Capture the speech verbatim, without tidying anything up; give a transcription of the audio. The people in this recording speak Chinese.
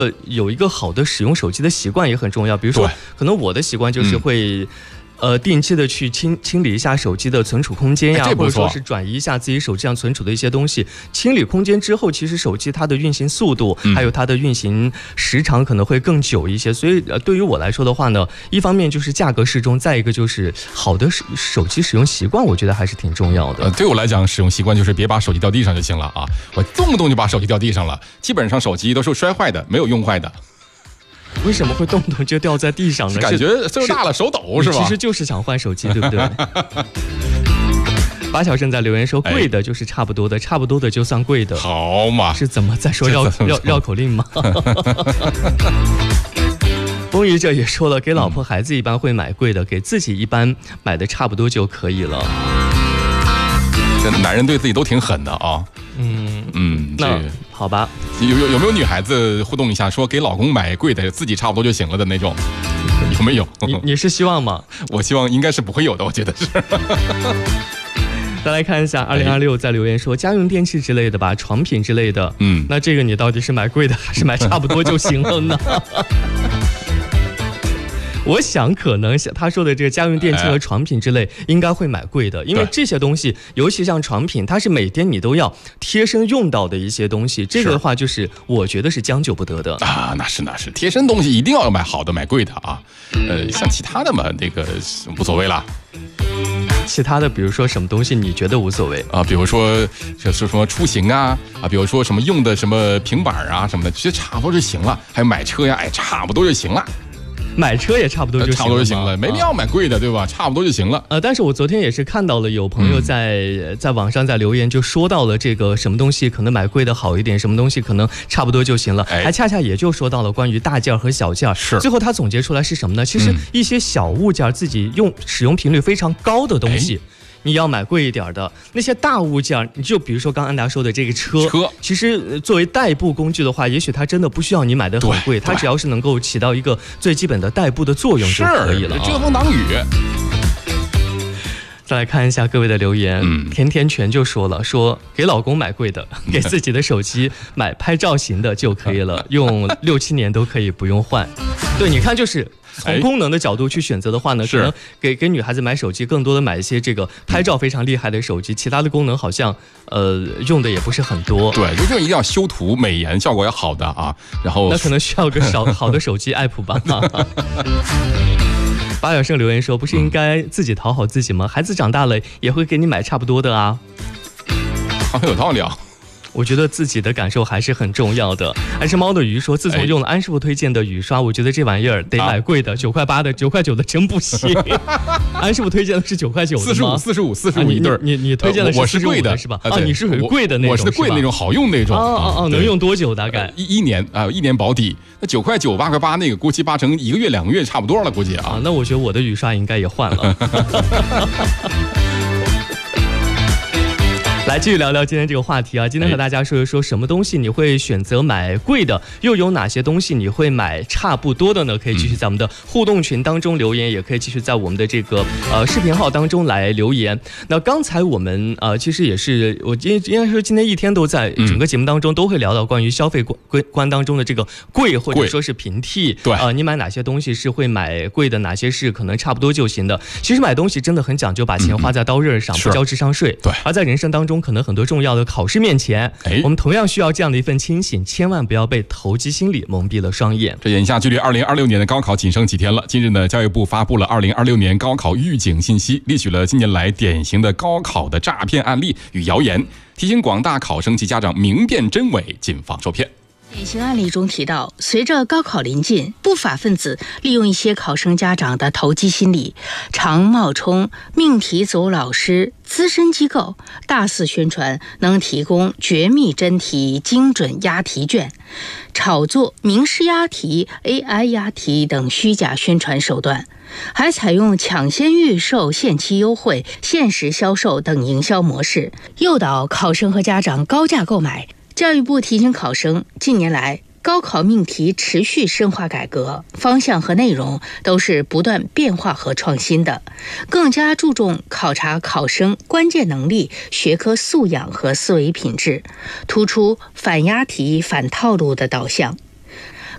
呃，有一个好的使用手机的习惯也很重要。比如说，可能我的习惯就是会。嗯呃，定期的去清清理一下手机的存储空间呀，或者说是转移一下自己手机上存储的一些东西。清理空间之后，其实手机它的运行速度，嗯、还有它的运行时长可能会更久一些。所以，呃，对于我来说的话呢，一方面就是价格适中，再一个就是好的手手机使用习惯，我觉得还是挺重要的。 呃，对我来讲，使用习惯就是别把手机掉地上就行了啊！我动不动就把手机掉地上了，基本上手机都是摔坏的，没有用坏的。 为什么会动不动就掉在地上呢？ 感觉岁数大了手抖是吧？ 其实就是想换手机，对不对？八小胜在留言说，贵的就是差不多的，差不多的就算贵的。 好嘛， 是怎么在说绕绕绕口令吗？风雨者也说了，给老婆孩子一般会买贵的，给自己一般买的差不多就可以了。 这男人对自己都挺狠的啊。嗯嗯， 那好吧。 有有有没有女孩子互动一下，说给老公买贵的，自己差不多就行了的那种？有没有？ 你你是希望吗？ 我希望应该是不会有的，我觉得是。 再来看一下，二零二六在留言说家用电器之类的吧，床品之类的。嗯，那这个你到底是买贵的还是买差不多就行了呢？我想可能他说的这个家用电器和床品之类应该会买贵的，因为这些东西尤其像床品，它是每天你都要贴身用到的一些东西，这个的话就是我觉得是将就不得的啊。那是那是贴身东西一定要买好的买贵的啊。呃，像其他的嘛，那个无所谓啦。 其他的比如说什么东西你觉得无所谓啊？比如说说什么出行啊啊，比如说什么用的什么平板啊什么的，其实差不多就行了。还有买车呀，哎，差不多就行了。 买车也差不多就行了， 差不多就行了，没必要买贵的，对吧？差不多就行了。 呃，但是我昨天也是看到了有朋友在、嗯、在网上在留言，就说到了这个什么东西可能买贵的好一点，什么东西可能差不多就行了，哎、还恰恰也就说到了关于大件和小件。是，最后他总结出来是什么呢？其实一些小物件自己用使用频率非常高的东西。哎，你要买贵一点的，那些大物件，你就比如说刚安达说的这个车，车其实作为代步工具的话，也许它真的不需要你买的很贵，它只要是能够起到一个最基本的代步的作用就可以了、啊。 遮风挡雨。 再来看一下各位的留言，嗯、甜甜全就说了，说给老公买贵的，给自己的手机买拍照型的就可以了，用六七年都可以不用换。对，你看就是。从功能的角度去选择的话呢，可能给给女孩子买手机，更多的买一些这个拍照非常厉害的手机，其他的功能好像呃用的也不是很多。 对，就一定要修图美颜效果要好的啊，然后那可能需要个少好的手机 app 吧。八小胜留言说，不是应该自己讨好自己吗？孩子长大了也会给你买差不多的啊。 好像有道理啊。 我觉得自己的感受还是很重要的。还是猫的鱼说，自从用了安师傅推荐的雨刷，我觉得这玩意儿得买贵的，九块八的，九块九的真不行。安师傅推荐的是九块九的吗？ 四十五，四十五，四十五一对。 你你推荐的是我是贵的是吧？啊，你是属于贵的那种， 我是贵的那种，好用那种。 哦哦哦，能用多久？大概一一年啊，一年保底。那九块九，八块八，那个估计八成一个月、两个月差不多了，估计啊。 那我觉得我的雨刷应该也换了。来继续聊聊今天这个话题啊，今天和大家说一说什么东西你会选择买贵的，又有哪些东西你会买差不多的呢？可以继续在我们的互动群当中留言，也可以继续在我们的这个呃视频号当中来留言。那刚才我们呃其实也是我应应该说今天一天都在整个节目当中都会聊到关于消费观观当中的这个贵或者说是平替。 对啊、呃，你买哪些东西是会买贵的，哪些是可能差不多就行的。其实买东西真的很讲究把钱花在刀刃上，嗯、不交智商税。 对， 而在人生当中。可能很多重要的考试面前，我们同样需要这样的一份清醒，千万不要被投机心理蒙蔽了双眼。 这眼下距离二零二六年的高考仅剩几天了。近日呢，教育部发布了二零二六年高考预警信息，列举了近年来典型的高考的诈骗案例与谣言，提醒广大考生及家长明辨真伪，谨防受骗。 典型案例中提到，随着高考临近，不法分子利用一些考生家长的投机心理，常冒充命题组老师、资深机构，大肆宣传能提供绝密真题、精准押题卷，炒作名师押题、A I 押题等虚假宣传手段，还采用抢先预售、限期优惠、限时销售等营销模式，诱导考生和家长高价购买。教育部提醒考生，近年来高考命题持续深化改革，方向和内容都是不断变化和创新的，更加注重考察考生关键能力、学科素养和思维品质，突出反押题、反套路的导向。